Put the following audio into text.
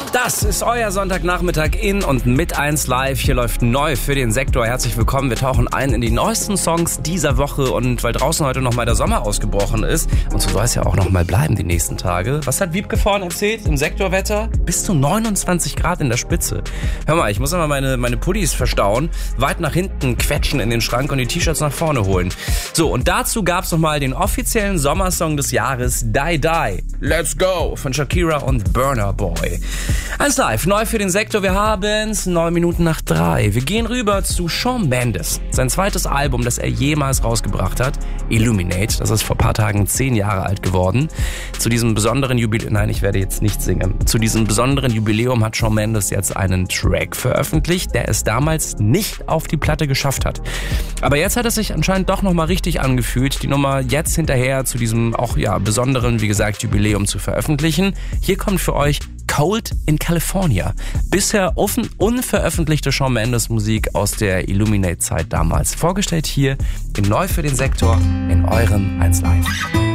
Das ist euer Sonntagnachmittag in und mit 1 Live. Hier läuft neu für den Sektor. Herzlich willkommen. Wir tauchen ein in die neuesten Songs dieser Woche. Und weil draußen heute nochmal der Sommer ausgebrochen ist, und so soll es ja auch nochmal bleiben die nächsten Tage. Was hat Wiebke vorhin erzählt im Sektorwetter? Bis zu 29 Grad in der Spitze. Hör mal, ich muss immer meine Pullis verstauen, weit nach hinten quetschen in den Schrank und die T-Shirts nach vorne holen. So, und dazu gab's nochmal den offiziellen Sommersong des Jahres, Die Die, Let's Go von Shakira und Burna Boy. 1 Live, neu für den Sektor. Wir haben's 9 Minuten nach 3. Wir gehen rüber zu Shawn Mendes. Sein zweites Album, das er jemals rausgebracht hat, Illuminate. Das ist vor ein paar Tagen 10 Jahre alt geworden. Zu diesem besonderen Jubiläum, nein, ich werde jetzt nicht singen. Zu diesem besonderen Jubiläum hat Shawn Mendes jetzt einen Track veröffentlicht, der es damals nicht auf die Platte geschafft hat. Aber jetzt hat es sich anscheinend doch nochmal richtig angefühlt, die Nummer jetzt hinterher zu diesem auch besonderen, wie gesagt, Jubiläum zu veröffentlichen. Hier kommt für euch Cold in California. Bisher unveröffentlichte Shawn Mendes Musik aus der Illuminate-Zeit damals. Vorgestellt hier in Neu für den Sektor in eurem 1 Live.